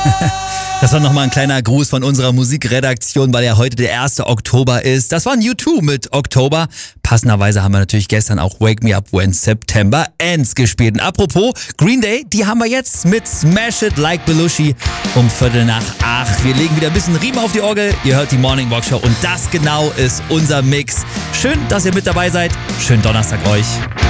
Das war nochmal ein kleiner Gruß von unserer Musikredaktion, weil ja heute der 1. Oktober ist. Das war U2 mit Oktober. Passenderweise haben wir natürlich gestern auch Wake Me Up When September Ends gespielt. Und apropos Green Day, die haben wir jetzt mit Smash It Like Belushi um 7:45. Wir legen wieder ein bisschen Riemen auf die Orgel. Ihr hört die Morning Walk Show und das genau ist unser Mix. Schön, dass ihr mit dabei seid. Schönen Donnerstag euch.